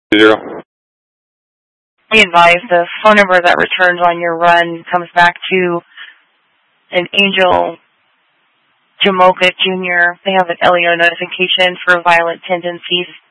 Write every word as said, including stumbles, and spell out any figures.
Zero. We advise the phone number that returns on your run comes back to an Angel Jamoka Junior They have an L E O notification for violent tendencies.